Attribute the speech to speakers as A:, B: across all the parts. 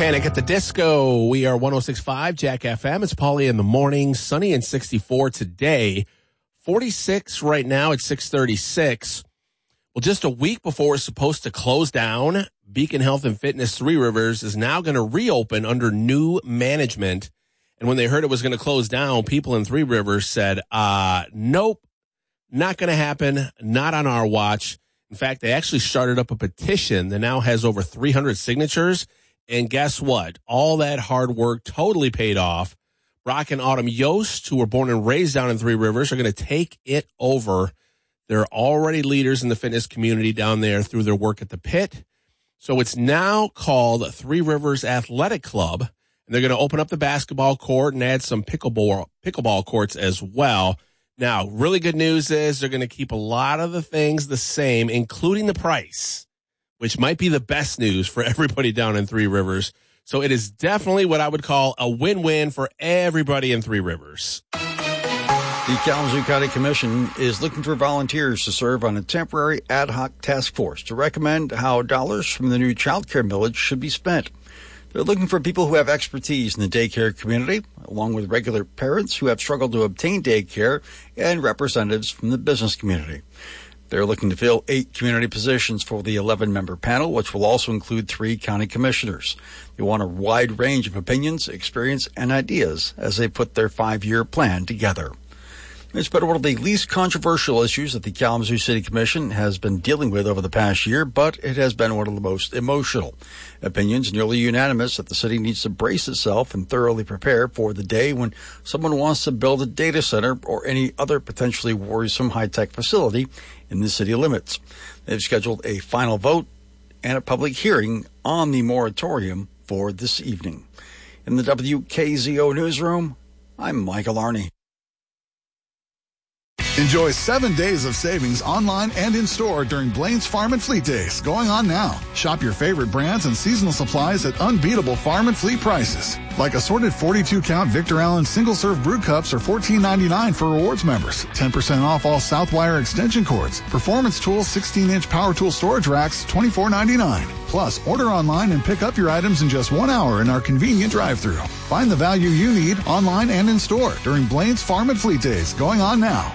A: Panic at the Disco. We are 106.5 Jack FM. It's Paulie in the morning. Sunny and 64 today. 46 right now at 6:36. Well, just a week before it's supposed to close down, Beacon Health and Fitness Three Rivers is now going to reopen under new management. And when they heard it was going to close down, people in Three Rivers said, nope, not going to happen, not on our watch. In fact, they actually started up a petition that now has over 300 signatures. And guess what? All that hard work totally paid off. Brock and Autumn Yost, who were born and raised down in Three Rivers, are going to take it over. They're already leaders in the fitness community down there through their work at the pit. So it's now called Three Rivers Athletic Club. And they're going to open up the basketball court and add some pickleball courts as well. Now, really good news is they're going to keep a lot of the things the same, including the price, which might be the best news for everybody down in Three Rivers. So it is definitely what I would call a win-win for everybody in Three Rivers.
B: The Kalamazoo County Commission is looking for volunteers to serve on a temporary ad hoc task force to recommend how dollars from the new child care millage should be spent. They're looking for people who have expertise in the daycare community, along with regular parents who have struggled to obtain daycare and representatives from the business community. They're looking to fill 8 community positions for the 11-member panel, which will also include 3 county commissioners. They want a wide range of opinions, experience, and ideas as they put their 5-year plan together. It's been one of the least controversial issues that the Kalamazoo City Commission has been dealing with over the past year, but it has been one of the most emotional. Opinions nearly unanimous that the city needs to brace itself and thoroughly prepare for the day when someone wants to build a data center or any other potentially worrisome high-tech facility in the city limits. They've scheduled a final vote and a public hearing on the moratorium for this evening. In the WKZO newsroom, I'm Michael Arney.
C: Enjoy 7 days of savings online and in-store during Blaine's Farm and Fleet Days, going on now. Shop your favorite brands and seasonal supplies at unbeatable farm and fleet prices. Like assorted 42-count Victor Allen single-serve brew cups are $14.99 for rewards members. 10% off all Southwire extension cords. Performance Tools 16-inch power tool storage racks, $24.99. Plus, order online and pick up your items in just 1 hour in our convenient drive-thru. Find the value you need online and in-store during Blaine's Farm and Fleet Days, going on now.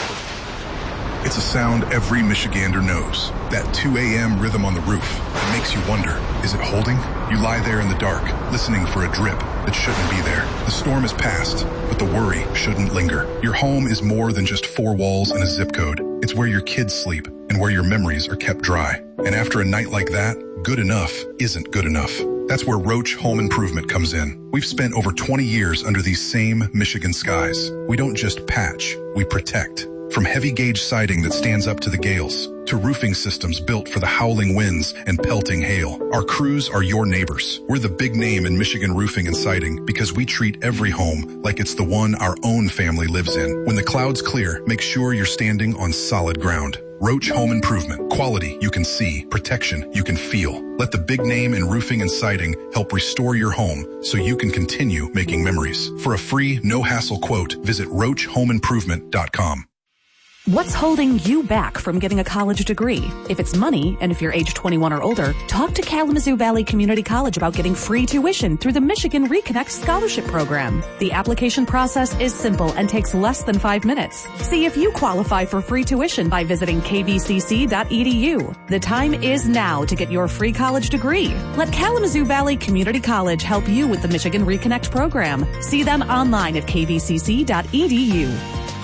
D: It's a sound every Michigander knows. That 2 a.m. rhythm on the roof. It makes you wonder, is it holding? You lie there in the dark, listening for a drip that shouldn't be there. The storm is past, but the worry shouldn't linger. Your home is more than just 4 walls and a zip code. It's where your kids sleep and where your memories are kept dry. And after a night like that, good enough isn't good enough. That's where Roach Home Improvement comes in. We've spent over 20 years under these same Michigan skies. We don't just patch, we protect. From heavy gauge siding that stands up to the gales, to roofing systems built for the howling winds and pelting hail. Our crews are your neighbors. We're the big name in Michigan roofing and siding because we treat every home like it's the one our own family lives in. When the clouds clear, make sure you're standing on solid ground. Roach Home Improvement. Quality you can see, protection you can feel. Let the big name in roofing and siding help restore your home so you can continue making memories. For a free, no-hassle quote, visit roachhomeimprovement.com.
E: What's holding you back from getting a college degree? If it's money, and if you're age 21 or older, talk to Kalamazoo Valley Community College about getting free tuition through the Michigan Reconnect Scholarship Program. The application process is simple and takes less than 5 minutes. See if you qualify for free tuition by visiting kvcc.edu. The time is now to get your free college degree. Let Kalamazoo Valley Community College help you with the Michigan Reconnect Program. See them online at kvcc.edu.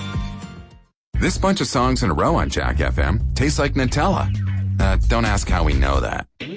F: This bunch of songs in a row on Jack FM tastes like Nutella. Don't ask how we know that.